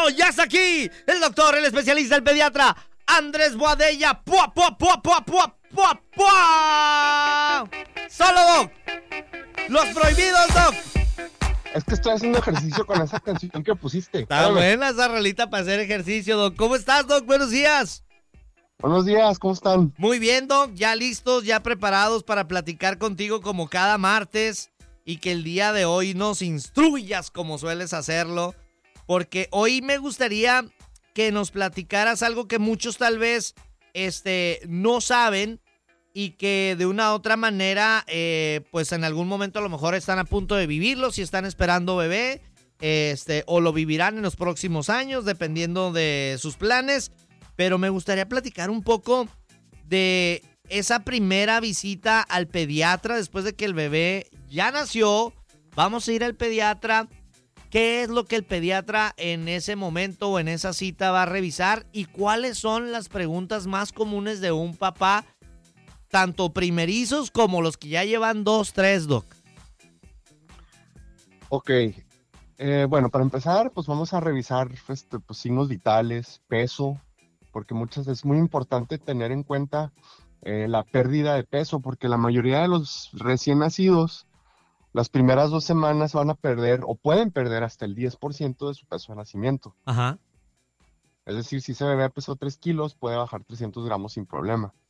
Ya está aquí el doctor, el especialista, el pediatra, Andrés Boadella. ¡Pua, pua, pua, pua, pua, pua, pua! ¡Solo, Doc! ¡Los prohibidos, Doc! Es que estoy haciendo ejercicio con esa canción que pusiste. Está buena esa rolita para hacer ejercicio, Doc. ¿Cómo estás, Doc? Buenos días. Buenos días, ¿cómo están? Muy bien, Doc. Ya listos, ya preparados para platicar contigo como cada martes. Y que el día de hoy nos instruyas como sueles hacerlo. Porque hoy me gustaría que nos platicaras algo que muchos tal vez no saben y que de una u otra manera, pues en algún momento a lo mejor están a punto de vivirlo, si están esperando bebé, o lo vivirán en los próximos años, dependiendo de sus planes. Pero me gustaría platicar un poco de esa primera visita al pediatra después de que el bebé ya nació. Vamos a ir al pediatra. ¿Qué es lo que el pediatra en ese momento o en esa cita va a revisar? ¿Y cuáles son las preguntas más comunes de un papá, tanto primerizos como los que ya llevan 2, 3, Doc? Ok, bueno, para empezar, pues vamos a revisar pues, signos vitales, peso, porque es muy importante tener en cuenta la pérdida de peso, porque la mayoría de los recién nacidos, las primeras 2 semanas van a perder o pueden perder hasta el 10% de su peso de nacimiento. Ajá. Es decir, si ese bebé pesó 3 kilos, puede bajar 300 gramos sin problema.